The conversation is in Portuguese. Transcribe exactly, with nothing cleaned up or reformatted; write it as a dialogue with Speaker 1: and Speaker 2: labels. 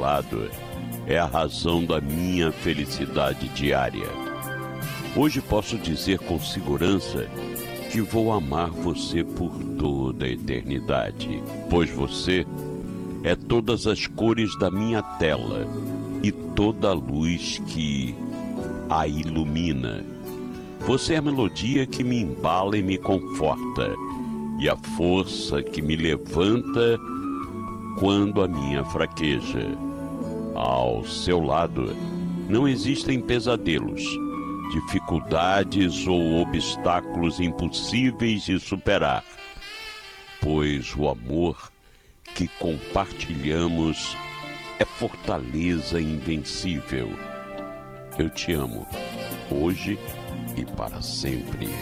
Speaker 1: lado é a razão da minha felicidade diária. Hoje posso dizer com segurança que vou amar você por toda a eternidade, pois você é todas as cores da minha tela e toda a luz que a ilumina. Você é a melodia que me embala e me conforta, e a força que me levanta quando a minha fraqueja. Ao seu lado não existem pesadelos, dificuldades ou obstáculos impossíveis de superar, pois o amor que compartilhamos é fortaleza invencível. Eu te amo, hoje e para sempre.